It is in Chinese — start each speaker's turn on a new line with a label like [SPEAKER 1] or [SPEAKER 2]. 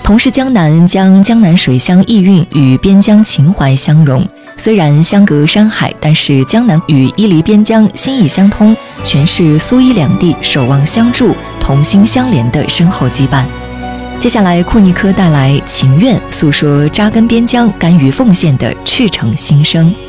[SPEAKER 1] 同是江南，将江南水乡意蕴与边疆情怀相融。虽然相隔山海，但是江南与伊犁边疆心意相通，全是苏伊两地守望相助、同心相连的深厚羁绊。接下来，库尼科带来《情愿》，诉说扎根边疆、甘于奉献的赤诚心声。